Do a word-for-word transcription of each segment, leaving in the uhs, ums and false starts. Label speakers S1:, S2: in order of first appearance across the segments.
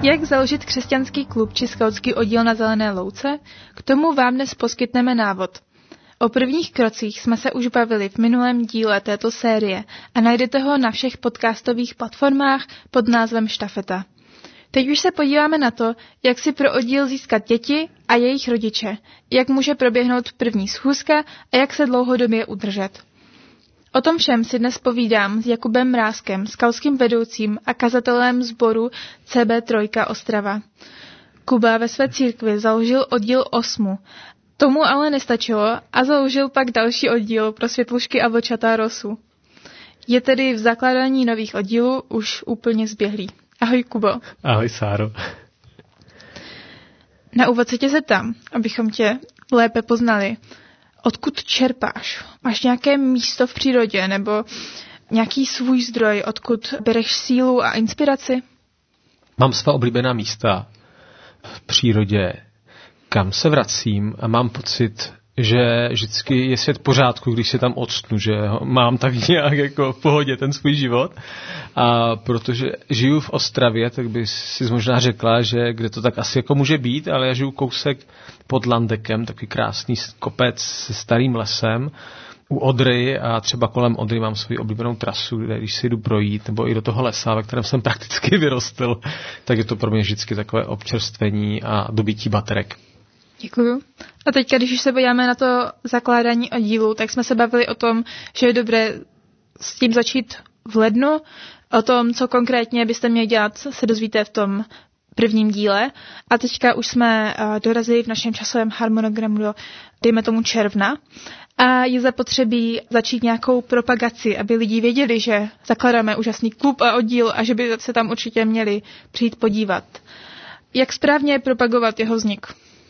S1: Jak založit křesťanský klub či skautský oddíl na Zelené louce? K tomu vám dnes poskytneme návod. O prvních krocích jsme se už bavili v minulém díle této série a najdete ho na všech podcastových platformách pod názvem Štafeta. Teď už se podíváme na to, jak si pro oddíl získat děti a jejich rodiče, jak může proběhnout první schůzka a jak se dlouhodobě udržet. O tom všem si dnes povídám s Jakubem Mrázkem, skautským vedoucím a kazatelem sboru C B tři Ostrava. Kuba ve své církvi založil oddíl osmu. Tomu ale nestačilo a založil pak další oddíl pro světlušky a vlčatá rosu. Je tedy v zakládání nových oddílů už úplně zběhlý. Ahoj, Kubo.
S2: Ahoj, Sáro.
S1: Na úvod se tě zeptám, abychom tě lépe poznali. Odkud čerpáš? Máš nějaké místo v přírodě nebo nějaký svůj zdroj, odkud bereš sílu a inspiraci?
S2: Mám svá oblíbená místa v přírodě, kam se vracím a mám pocit, že vždycky je svět v pořádku, když se tam odstnu, že mám tak nějak jako v pohodě ten svůj život. A protože žiju v Ostravě, tak bys si možná řekla, že kde to tak asi jako může být, ale já žiju kousek pod Landekem, takový krásný kopec se starým lesem u Odry a třeba kolem Odry mám svou oblíbenou trasu, kde když si jdu projít, nebo i do toho lesa, ve kterém jsem prakticky vyrostl, tak je to pro mě vždycky takové občerstvení a dobytí baterek.
S1: Děkuju. A teď, když už se podíváme na to zakládání oddílu, tak jsme se bavili o tom, že je dobré s tím začít v lednu. O tom, co konkrétně byste měli dělat, se dozvíte v tom prvním díle. A teďka už jsme dorazili v našem časovém harmonogramu do, dejme tomu, června. A je zapotřebí začít nějakou propagaci, aby lidi věděli, že zakládáme úžasný klub a oddíl a že by se tam určitě měli přijít podívat. Jak správně propagovat jeho vznik?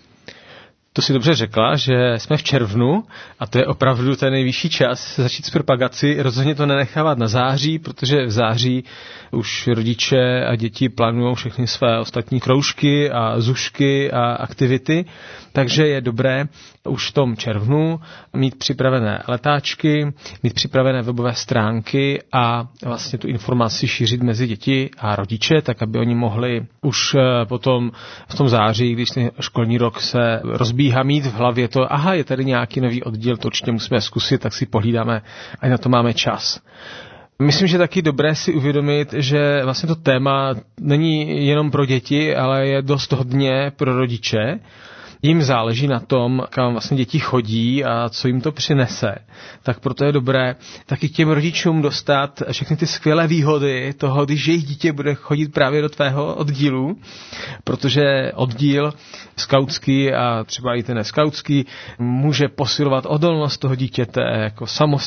S2: To si dobře řekla, že jsme v červnu a to je opravdu ten nejvyšší čas začít s propagací. Rozhodně to nenechávat na září, protože v září už rodiče a děti plánují všechny své ostatní kroužky a zušky a aktivity, takže je dobré už v tom červnu mít připravené letáčky, mít připravené webové stránky a vlastně tu informaci šířit mezi děti a rodiče, tak aby oni mohli už potom v tom září, když ten školní rok se rozbíhá, mít v hlavě to, aha, je tady nějaký nový oddíl, to určitě musíme zkusit, tak si pohlídáme a na to máme čas. Myslím, že taky dobré si uvědomit, že vlastně to téma není jenom pro děti, ale je dost hodně pro rodiče. Jim záleží na tom, kam vlastně děti chodí a co jim to přinese. Tak proto je dobré taky těm rodičům dostat všechny ty skvělé výhody toho, když jejich dítě bude chodit právě do tvého oddílu, protože oddíl skautský a třeba i ten neskautský může posilovat odolnost toho dítěte jako samostatný